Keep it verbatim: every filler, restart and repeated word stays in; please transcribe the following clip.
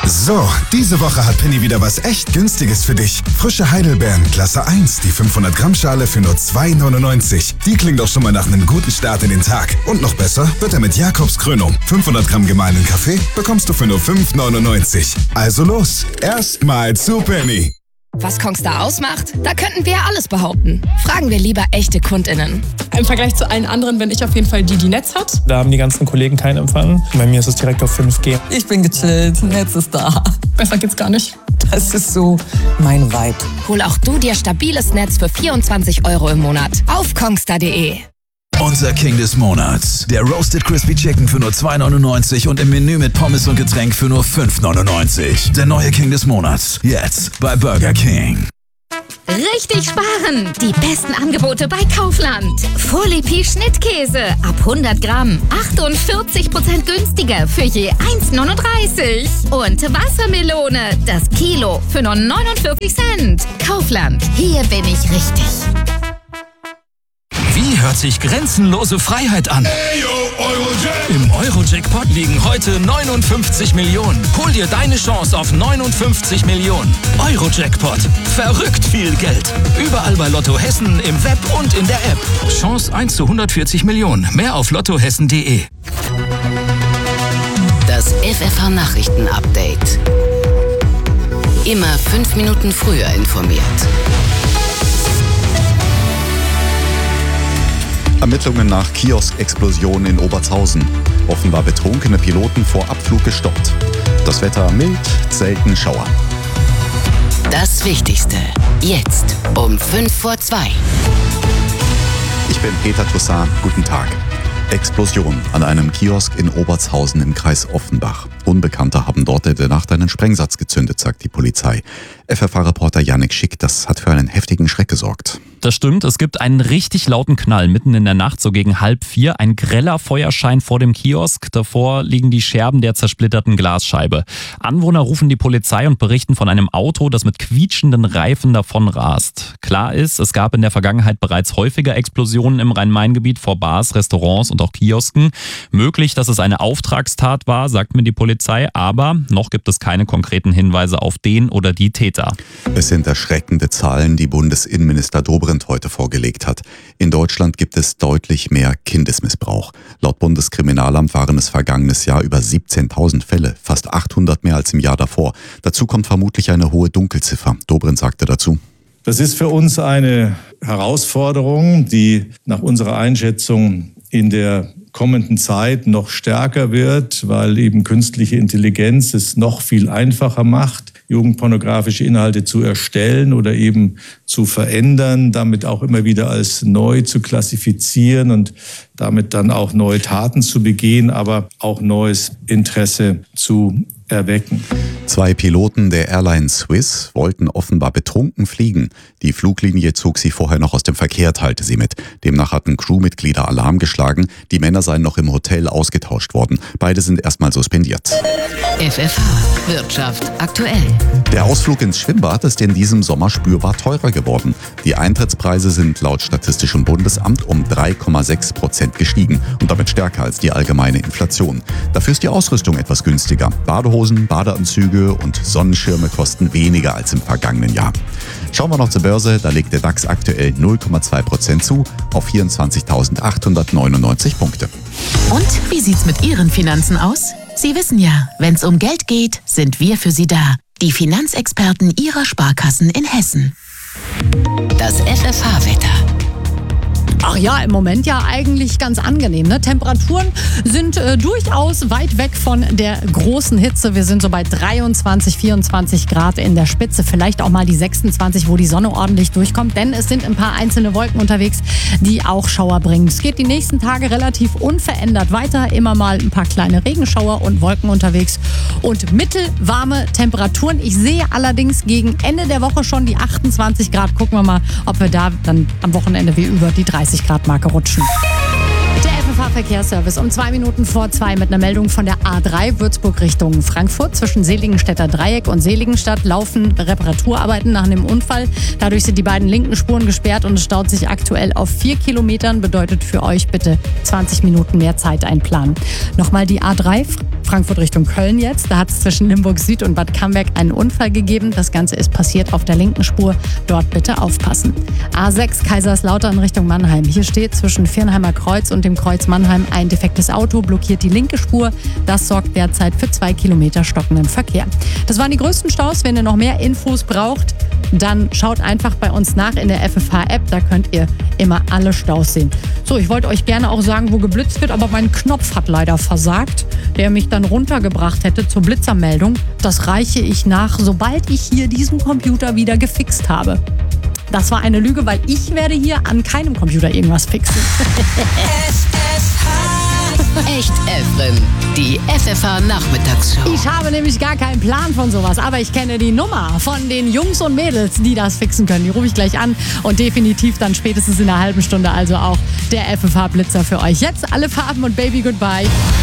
So, diese Woche hat Penny wieder was echt Günstiges für dich. Frische Heidelbeeren, Klasse eins, die fünfhundert Gramm Schale für nur zwei neunundneunzig. Die klingt doch schon mal nach einem guten Start in den Tag. Und noch besser wird er mit Jakobs Krönung. fünfhundert Gramm gemahlenen Kaffee bekommst du für nur fünf neunundneunzig. Also los, erstmal zu Penny. Was Kongstar ausmacht? Da könnten wir ja alles behaupten. Fragen wir lieber echte KundInnen. Im Vergleich zu allen anderen bin ich auf jeden Fall die, die Netz hat. Da haben die ganzen Kollegen keinen Empfang. Bei mir ist es direkt auf fünf G. Ich bin gechillt, Netz ist da. Besser geht's gar nicht. Das ist so mein Vibe. Hol auch du dir stabiles Netz für vierundzwanzig Euro im Monat auf kongstar punkt de. Unser King des Monats. Der Roasted Crispy Chicken für nur zwei neunundneunzig und im Menü mit Pommes und Getränk für nur fünf neunundneunzig. Der neue King des Monats. Jetzt bei Burger King. Richtig sparen! Die besten Angebote bei Kaufland. Folie Schnittkäse ab hundert Gramm. achtundvierzig Prozent günstiger für je eins neununddreißig. Und Wassermelone, das Kilo für nur neunundvierzig Cent. Kaufland, hier bin ich richtig. Wie hört sich grenzenlose Freiheit an? Im Euro-Jackpot liegen heute neunundfünfzig Millionen. Hol dir deine Chance auf neunundfünfzig Millionen. Euro-Jackpot. Verrückt viel Geld. Überall bei Lotto Hessen, im Web und in der App. Chance eins zu hundertvierzig Millionen. Mehr auf lottohessen punkt de. Das F F H-Nachrichten-Update. Immer fünf Minuten früher informiert. Ermittlungen nach Kiosk-Explosion in Obertshausen. Offenbar betrunkene Piloten vor Abflug gestoppt. Das Wetter mild, selten Schauer. Das Wichtigste. Jetzt um fünf vor zwei. Ich bin Peter Toussaint. Guten Tag. Explosion an einem Kiosk in Obertshausen im Kreis Offenbach. Unbekannte haben dort in der Nacht einen Sprengsatz gezündet, sagt die Polizei. F F H-Reporter Yannick Schick, das hat für einen heftigen Schreck gesorgt. Das stimmt, es gibt einen richtig lauten Knall mitten in der Nacht, so gegen halb vier. Ein greller Feuerschein vor dem Kiosk. Davor liegen die Scherben der zersplitterten Glasscheibe. Anwohner rufen die Polizei und berichten von einem Auto, das mit quietschenden Reifen davon rast. Klar ist, es gab in der Vergangenheit bereits häufiger Explosionen im Rhein-Main-Gebiet vor Bars, Restaurants und auch Kiosken. Möglich, dass es eine Auftragstat war, sagt mir die Polizei, aber noch gibt es keine konkreten Hinweise auf den oder die Täter. Es sind erschreckende Zahlen, die Bundesinnenminister Dobrindt heute vorgelegt hat. In Deutschland gibt es deutlich mehr Kindesmissbrauch. Laut Bundeskriminalamt waren es vergangenes Jahr über siebzehntausend Fälle, fast achthundert mehr als im Jahr davor. Dazu kommt vermutlich eine hohe Dunkelziffer. Dobrindt sagte dazu: Das ist für uns eine Herausforderung, die nach unserer Einschätzung in der kommenden Zeit noch stärker wird, weil eben künstliche Intelligenz es noch viel einfacher macht, jugendpornografische Inhalte zu erstellen oder eben zu verändern, damit auch immer wieder als neu zu klassifizieren und damit dann auch neue Taten zu begehen, aber auch neues Interesse zu erwecken. Zwei Piloten der Airline Swiss wollten offenbar betrunken fliegen. Die Fluglinie zog sie vorher noch aus dem Verkehr, teilte sie mit. Demnach hatten Crewmitglieder Alarm geschlagen. Die Männer seien noch im Hotel ausgetauscht worden. Beide sind erstmal suspendiert. F F H Wirtschaft aktuell. Der Ausflug ins Schwimmbad ist in diesem Sommer spürbar teurer geworden. Die Eintrittspreise sind laut Statistischem Bundesamt um drei Komma sechs Prozent gestiegen und damit stärker als die allgemeine Inflation. Dafür ist die Ausrüstung etwas günstiger. Badehosen, Badeanzüge und Sonnenschirme kosten weniger als im vergangenen Jahr. Schauen wir noch zur Börse, da legt der DAX aktuell null Komma zwei Prozent zu auf vierundzwanzigtausendachthundertneunundneunzig Punkte. Und wie sieht's mit Ihren Finanzen aus? Sie wissen ja, wenn's um Geld geht, sind wir für Sie da. Die Finanzexperten Ihrer Sparkassen in Hessen. Das F F H-Wetter. Ach ja, im Moment ja eigentlich ganz angenehm. Ne? Temperaturen sind äh, durchaus weit weg von der großen Hitze. Wir sind so bei dreiundzwanzig, vierundzwanzig Grad in der Spitze. Vielleicht auch mal die sechsundzwanzig, wo die Sonne ordentlich durchkommt. Denn es sind ein paar einzelne Wolken unterwegs, die auch Schauer bringen. Es geht die nächsten Tage relativ unverändert weiter. Immer mal ein paar kleine Regenschauer und Wolken unterwegs. Und mittelwarme Temperaturen. Ich sehe allerdings gegen Ende der Woche schon die achtundzwanzig Grad. Gucken wir mal, ob wir da dann am Wochenende wie über die dreißig Grad Marke rutschen. Der F F Verkehrsservice um zwei Minuten vor zwei mit einer Meldung von der A drei Würzburg Richtung Frankfurt. Zwischen Seligenstädter Dreieck und Seligenstadt laufen Reparaturarbeiten nach einem Unfall. Dadurch sind die beiden linken Spuren gesperrt und es staut sich aktuell auf vier Kilometern. Bedeutet für euch bitte zwanzig Minuten mehr Zeit einplanen. Nochmal die A drei Frankfurt Richtung Köln jetzt. Da hat es zwischen Limburg Süd und Bad Camberg einen Unfall gegeben. Das Ganze ist passiert auf der linken Spur. Dort bitte aufpassen. A sechs Kaiserslautern Richtung Mannheim. Hier steht zwischen Viernheimer Kreuz und dem Kreuz Mannheim ein defektes Auto, blockiert die linke Spur. Das sorgt derzeit für zwei Kilometer stockenden Verkehr. Das waren die größten Staus. Wenn ihr noch mehr Infos braucht, dann schaut einfach bei uns nach in der F F H-App. Da könnt ihr immer alle Staus sehen. So, ich wollte euch gerne auch sagen, wo geblitzt wird, aber mein Knopf hat leider versagt, der mich dann runtergebracht hätte zur Blitzermeldung. Das reiche ich nach, sobald ich hier diesen Computer wieder gefixt habe. Das war eine Lüge, weil ich werde hier an keinem Computer irgendwas fixen. Echt Efren, die F F H-Nachmittagsshow. Ich habe nämlich gar keinen Plan von sowas, aber ich kenne die Nummer von den Jungs und Mädels, die das fixen können. Die rufe ich gleich an und definitiv dann spätestens in einer halben Stunde also auch der F F H-Blitzer für euch. Jetzt alle Farben und Baby Goodbye.